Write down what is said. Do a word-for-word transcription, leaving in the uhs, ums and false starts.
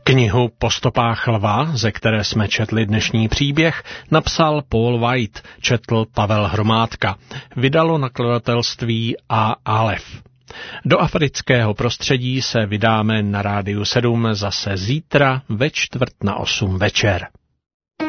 Knihu Po stopách lva, ze které jsme četli dnešní příběh, napsal Paul White, četl Pavel Hromádka. Vydalo nakladatelství A. Alef. Do afrického prostředí se vydáme na Rádiu sedm zase zítra ve čtvrt na osm večer.